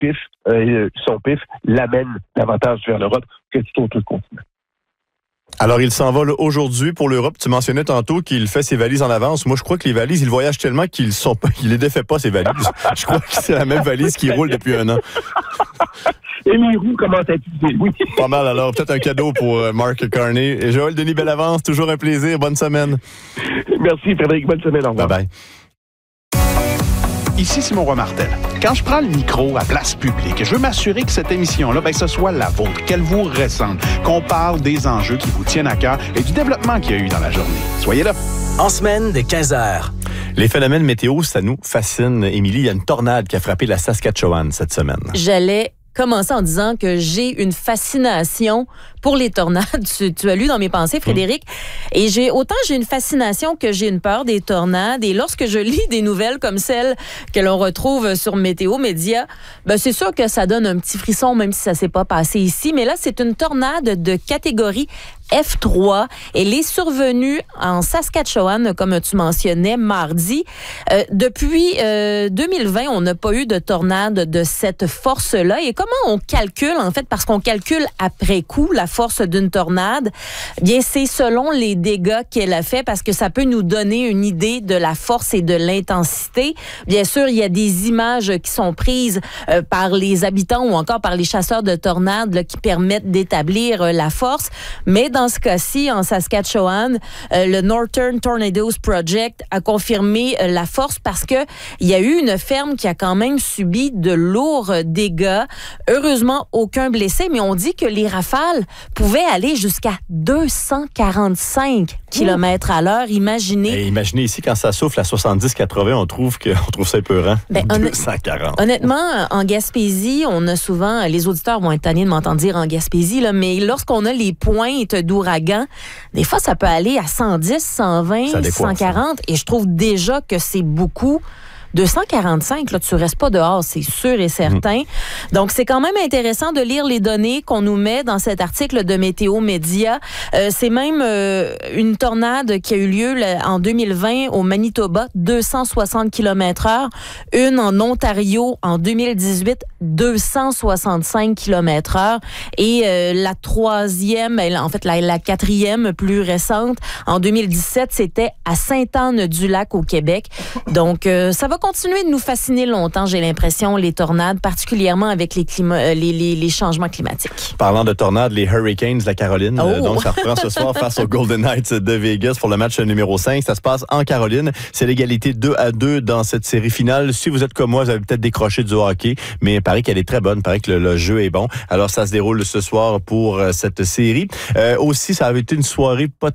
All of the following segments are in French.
pif, son pif l'amène davantage vers l'Europe que tout autre continent. Alors, il s'envole aujourd'hui pour l'Europe. Tu mentionnais tantôt qu'il fait ses valises en avance. Moi, je crois que les valises, il voyage tellement qu'il les défait pas, ses valises. Je crois que c'est la même valise qui roule depuis un an. Et les roues commencent à utiliser, oui. Pas mal, alors. Peut-être un cadeau pour Mark Carney. Et Joël Denis Bellavance, toujours un plaisir. Bonne semaine. Merci, Frédéric. Bonne semaine. Au revoir. Bye-bye. Ici Simon Roy-Martel. Quand je prends le micro à place publique, je veux m'assurer que cette émission-là, ce soit la vôtre, qu'elle vous ressemble, qu'on parle des enjeux qui vous tiennent à cœur et du développement qu'il y a eu dans la journée. Soyez là. En semaine dès 15h. Les phénomènes météo, ça nous fascine. Émilie, il y a une tornade qui a frappé la Saskatchewan cette semaine. J'allais commencer en disant que j'ai une fascination pour les tornades. Tu as lu dans mes pensées, Frédéric. Et j'ai une fascination que j'ai une peur des tornades. Et lorsque je lis des nouvelles comme celles que l'on retrouve sur Météo Média, c'est sûr que ça donne un petit frisson, même si ça s'est pas passé ici. Mais là, c'est une tornade de catégorie F3. Elle est survenue en Saskatchewan, comme tu mentionnais, mardi. Depuis 2020, on n'a pas eu de tornade de cette force-là. Et comment on calcule, en fait, parce qu'on calcule après coup la force d'une tornade, bien, c'est selon les dégâts qu'elle a fait, parce que ça peut nous donner une idée de la force et de l'intensité. Bien sûr, il y a des images qui sont prises par les habitants ou encore par les chasseurs de tornades là, qui permettent d'établir la force. Mais dans ce cas-ci, en Saskatchewan, le Northern Tornadoes Project a confirmé la force parce que il y a eu une ferme qui a quand même subi de lourds dégâts. Heureusement, aucun blessé, mais on dit que les rafales pouvaient aller jusqu'à 245 km à l'heure. Imaginez ici, quand ça souffle à 70-80, on trouve ça épeurant. 240. Honnêtement, en Gaspésie, on a souvent, les auditeurs vont être tannés de m'entendre dire en Gaspésie, là, mais lorsqu'on a les pointes d'ouragan, des fois, ça peut aller à 110, 120, 140, et je trouve déjà que c'est beaucoup. 245, là, tu restes pas dehors, c'est sûr et certain. Donc, c'est quand même intéressant de lire les données qu'on nous met dans cet article de Météo Média. C'est même une tornade qui a eu lieu en 2020 au Manitoba, 260 km/h. Une en Ontario en 2018, 265 km/h. Et la troisième, en fait, la quatrième plus récente, en 2017, c'était à Sainte-Anne-du-Lac au Québec. Donc, ça va continuer de nous fasciner longtemps, j'ai l'impression, les tornades, particulièrement avec les changements climatiques. Parlant de tornades, les Hurricanes de la Caroline, donc ça reprend ce soir face aux Golden Knights de Vegas pour le match numéro 5. Ça se passe en Caroline. C'est l'égalité 2-2 dans cette série finale. Si vous êtes comme moi, vous avez peut-être décroché du hockey, mais il paraît qu'elle est très bonne, il paraît que le jeu est bon. Alors, ça se déroule ce soir pour cette série. Aussi, ça avait été une soirée pas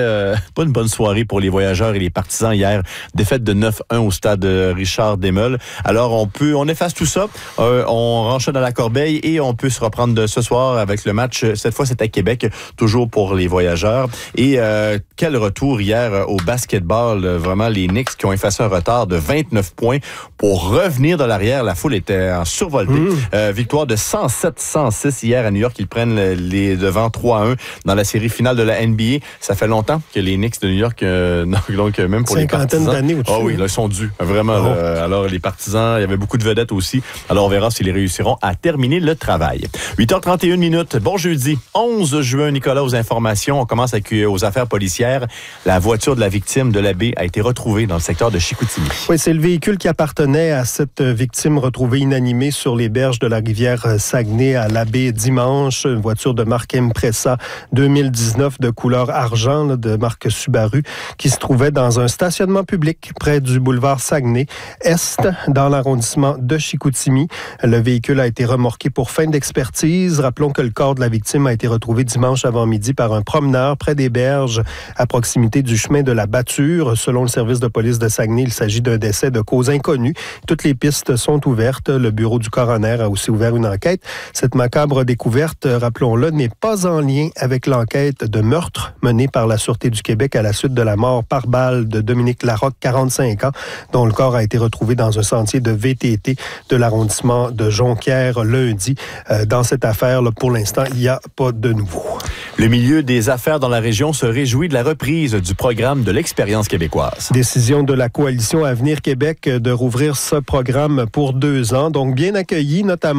une bonne soirée pour les voyageurs et les partisans hier. Défaite de 9-1 au stade Richard Desmeules. Alors, on efface tout ça, on range ça dans la corbeille et on peut se reprendre de ce soir avec le match. Cette fois, c'est à Québec, toujours pour les voyageurs. Et quel retour hier au basketball. Vraiment, les Knicks qui ont effacé un retard de 29 points pour revenir de l'arrière. La foule était en survoltée. Victoire de 107-106 hier à New York. Ils prennent les devants 3-1 dans la série finale de la NBA. Ça fait longtemps que les Knicks de New York, donc même pour les partisans. D'années au-dessus. Oui, là, ils sont dus. Vraiment. Alors, les partisans, il y avait beaucoup de vedettes aussi. Alors, on verra s'ils réussiront à terminer le travail. 8h31 minutes. Bon jeudi, 11 juin, Nicolas, aux informations. On commence avec aux affaires policières. La voiture de la victime de l'abbé a été retrouvée dans le secteur de Chicoutimi. Oui, c'est le véhicule qui appartenait à cette victime retrouvée inanimée sur les berges de la rivière Saguenay à l'abbé dimanche. Une voiture de marque Impreza 2019 de couleur argent, de marque Subaru, qui se trouvait dans un stationnement public près du boulevard Saguenay Est, dans l'arrondissement de Chicoutimi. Le véhicule a été remorqué pour fin d'expertise. Rappelons que le corps de la victime a été retrouvé dimanche avant-midi par un promeneur près des berges, à proximité du chemin de la Batture. Selon le service de police de Saguenay, il s'agit d'un décès de cause inconnue. Toutes les pistes sont ouvertes. Le bureau du coroner a aussi ouvert une enquête. Cette macabre découverte, rappelons-le, n'est pas en lien avec l'enquête de meurtre menée par la Sûreté du Québec à la suite de la mort par balle de Dominique Larocque, 45 ans, dont le corps a été retrouvé dans un sentier de VTT de l'arrondissement de Jonquière lundi. Dans cette affaire, là, pour l'instant, il n'y a pas de nouveau. Le milieu des affaires dans la région se réjouit de la reprise du programme de l'expérience québécoise. Décision de la coalition Avenir Québec de rouvrir ce programme pour 2 ans. Donc, bien accueilli, notamment